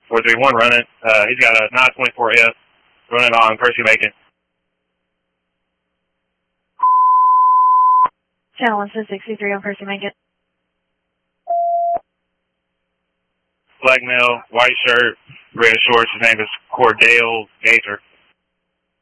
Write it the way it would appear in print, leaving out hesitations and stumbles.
431 running. He's got a 924F running on Percy Macon. Channel 1663 on Percy Macon. Black male, white shirt, red shorts. His name is Cordell Gaither.